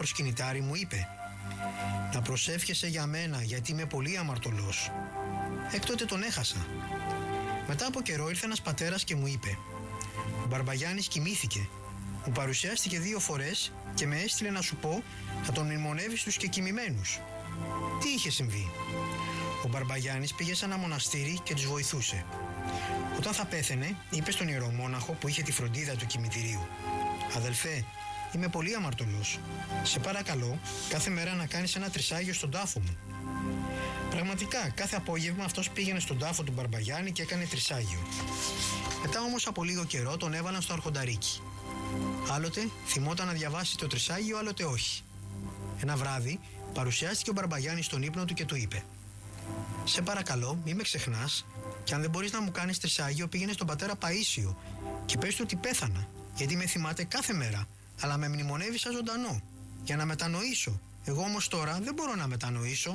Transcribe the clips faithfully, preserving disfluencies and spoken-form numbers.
προσκυνητάρι μου είπε «Να προσεύχεσαι για μένα γιατί είμαι πολύ αμαρτωλός». Έκτοτε τον έχασα. Μετά από καιρό ήρθε ένας πατέρας και μου είπε «Ο Μπαρμπαγιάννης κοιμήθηκε. Μου παρουσιάστηκε δύο φορές και με έστειλε να σου πω να τον μνημονεύεις στους κεκοιμημένους». Τι είχε συμβεί? Ο Μπαρμπαγιάννης πήγε σε ένα μοναστήρι και τους βοηθούσε. Όταν θα πέθαινε, είπε στον ιερομόναχο που είχε τη φροντίδα του κημητηρίου «Αδελφέ, είμαι πολύ αμαρτωλός. Σε παρακαλώ κάθε μέρα να κάνεις ένα τρισάγιο στον τάφο μου». Πραγματικά, κάθε απόγευμα αυτός πήγαινε στον τάφο του Μπαρμπαγιάννη και έκανε τρισάγιο. Μετά όμως από λίγο καιρό τον έβαλαν στο αρχονταρίκι. Άλλοτε θυμόταν να διαβάσει το τρισάγιο, άλλοτε όχι. Ένα βράδυ παρουσιάστηκε ο Μπαρμπαγιάννης στον ύπνο του και του είπε «Σε παρακαλώ, μη με ξεχνάς και αν δεν μπορείς να μου κάνεις τρισάγιο, πήγαινε στον πατέρα Παΐσιο και πες του ότι πέθανα, γιατί με θυμάται κάθε μέρα, αλλά με μνημονεύει σαν ζωντανό, για να μετανοήσω. Εγώ όμως τώρα δεν μπορώ να μετανοήσω».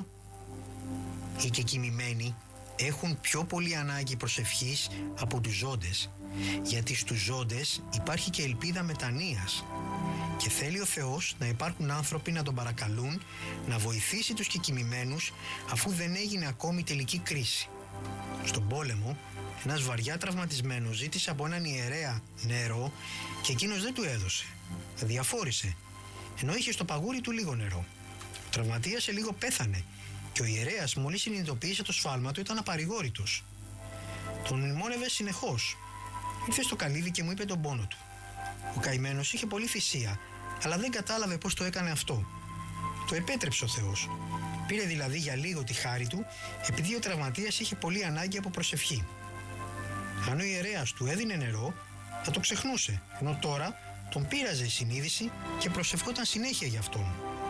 Οι κεκοιμημένοι έχουν πιο πολύ ανάγκη προσευχής από τους ζώντες, γιατί στους ζώντες υπάρχει και ελπίδα μετανοίας και θέλει ο Θεός να υπάρχουν άνθρωποι να τον παρακαλούν να βοηθήσει τους κεκοιμημένους αφού δεν έγινε ακόμη τελική κρίση. Στον πόλεμο, ένας βαριά τραυματισμένος ζήτησε από έναν ιερέα νερό και εκείνος δεν του έδωσε. Διαφόρησε, ενώ είχε στο παγούρι του λίγο νερό. Ο τραυματίας σε λίγο πέθανε και ο ιερέας μόλις συνειδητοποίησε το σφάλμα του ήταν απαρηγόρητος. Τον μνημόνευε συνεχώς. Ήρθε στο καλύβι και μου είπε τον πόνο του. Ο καημένος είχε πολλή θυσία, αλλά δεν κατάλαβε πώς το έκανε αυτό. Το επέτρεψε ο Θεός. Πήρε δηλαδή για λίγο τη χάρη του, επειδή ο τραυματίας είχε πολύ ανάγκη από προσευχή. Αν ο ιερέας του έδινε νερό, θα το ξεχνούσε, ενώ τώρα τον πείραζε η συνείδηση και προσευχόταν συνέχεια για αυτόν.